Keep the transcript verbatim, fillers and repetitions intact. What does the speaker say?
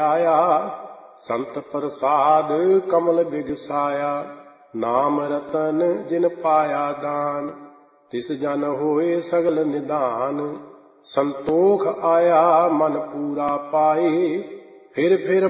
आया। संत प्रसाद कमल बिगसाया, नाम रतन जिन पाया दान। तिस जन होए सगल निदान, संतोख आया मन पूरा पाए। फिर फिर